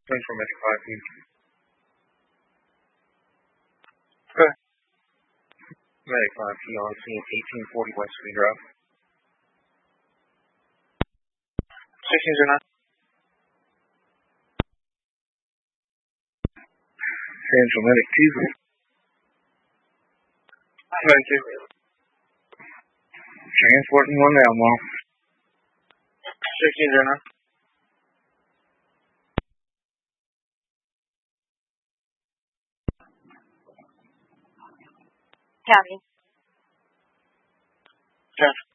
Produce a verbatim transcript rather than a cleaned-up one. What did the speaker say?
Central Medic five P. Okay. Medic five P on scene eighteen forty West City Drive. sixteen zero nine. Central Medic two. Medic two. Transporting one now, Mom. sixteen zero nine. Copy. Yes.